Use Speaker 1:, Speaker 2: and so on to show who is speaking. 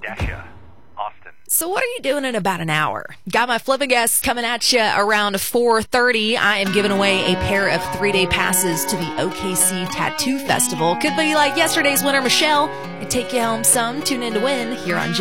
Speaker 1: Desha, Austin.
Speaker 2: So what are you doing in about an hour? Got my flipping guests coming at you around 4:30. I am giving away a pair of 3-day passes to the OKC Tattoo Festival. Could be like yesterday's winner, Michelle, and take you home some. Tune in to win here on